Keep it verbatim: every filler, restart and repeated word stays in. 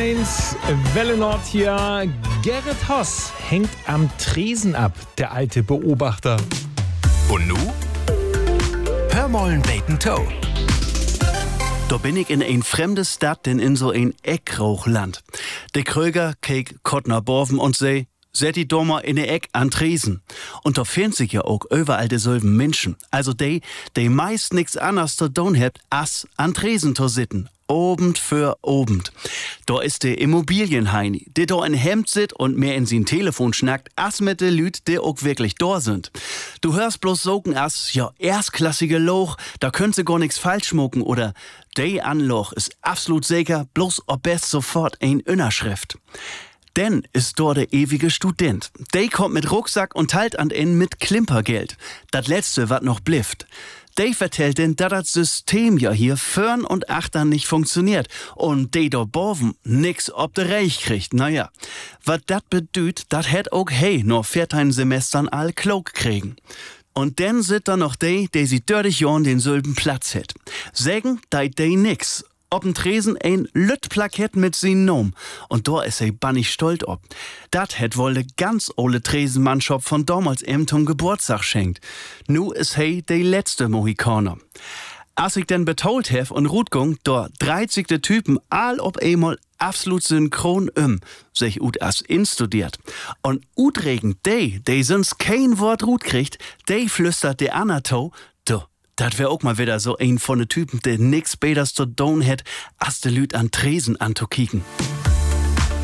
eins, Welle Nord hier. Gerrit Hoss hängt am Tresen ab, der alte Beobachter. Und nu? Hör mal ein Bacon Toe. Da bin ich in ein fremdes Stadt, denn in so ein Eckrauchland. Der Kröger keek Kottner Borven und sei, set die Dommer in ne Eck an Tresen. Und da finden sich ja auch überall dieselben Menschen. Also die, die meist nix anderes zu tun habt, as an Tresen zu sitten. Obend für obend. Da ist der Immobilienheini, der da in Hemd sit und mehr in sein Telefon schnackt, as mit de Lüt, der auch wirklich da sind. Du hörst bloß sogen as, ja, erstklassige Loch, da könnt sie gar nix falsch mucken oder de Anloch ist absolut sicher, bloß ob best sofort ein Innerschrift. Denn ist dort der ewige Student. Der kommt mit Rucksack und teilt an ihn mit Klimpergeld. Das letzte, wat noch blifft. Der vertellt denn, dass das System ja hier Förn und Achtern nicht funktioniert. Und der da boven nix ob der Reich kriegt. Naja, wat dat bedüht, dat hätt auch hey noch vierzehn Semestern all klug kriegen. Und dann sit da noch der, der sie dördig Jahren den sülben Platz hätt. Sägen, deit der nix. Ob'n Tresen ein Lüttplakett mit sin Nom. Und da is er bannig stolz ob. Dat hätt wohl de ganz ole Tresenmannschaft von damals em zum Geburtstag schenkt. Nu is he de letzte Mohikaner. Als ich denn betolt hef und Rutgung, da dreißigte Typen all ob einmal absolut synchron um, sich ut as instudiert. Und utregen de, de sonst kein Wort Rut kriegt, de flüstert de Anato, du. Das wär auch mal wieder so ein von de Typen, der nix Beters zu tun hätt, als de Lüt an Tresen anzukicken.